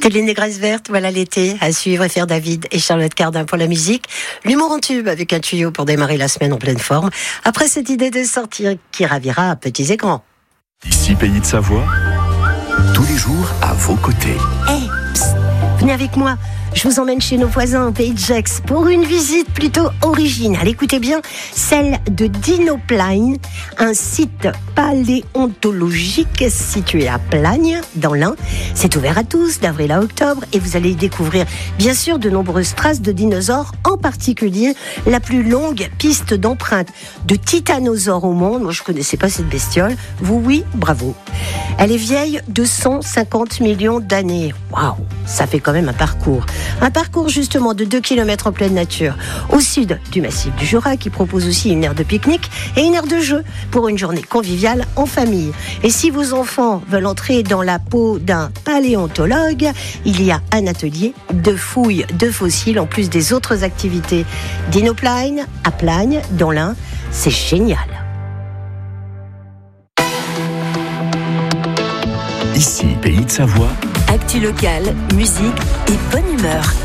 C'était les Négresses Vertes, voilà l'été, à suivre et faire David et Charlotte Cardin pour la musique. L'humour en tube avec un tuyau pour démarrer la semaine en pleine forme. Après cette idée de sortir qui ravira petits et grands. Ici, Pays de Savoie, tous les jours à vos côtés. Venez avec moi, je vous emmène chez nos voisins au Pays de Gex pour une visite plutôt originale. Écoutez bien, celle de Dinoplein, un site paléontologique situé à Plagne, dans l'Ain. C'est ouvert à tous, d'avril à octobre, et vous allez y découvrir bien sûr de nombreuses traces de dinosaures, en particulier la plus longue piste d'empreintes de titanosaures au monde. Moi je ne connaissais pas cette bestiole, vous oui, bravo. Elle est vieille de 150 millions d'années. Waouh, ça fait quand même un parcours. Un parcours justement de 2 km en pleine nature, au sud du massif du Jura, qui propose aussi une aire de pique-nique et une aire de jeu pour une journée conviviale en famille. Et si vos enfants veulent entrer dans la peau d'un paléontologue, il y a un atelier de fouilles de fossiles en plus des autres activités. Dinoplein à Plagne, dans l'Ain, c'est génial. Ici, Pays de Savoie. Actu locale, musique et bonne humeur.